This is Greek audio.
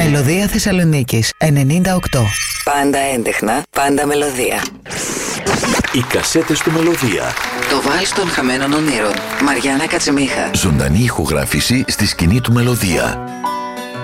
Μελωδία Θεσσαλονίκης 98. Πάντα έντεχνα, πάντα μελωδία. Οι κασέτες του Μελωδία. Το βάλς των χαμένων ονείρων. Μαριάννα Κατσιμίχα. Ζωντανή ηχογράφηση στη σκηνή του Μελωδία.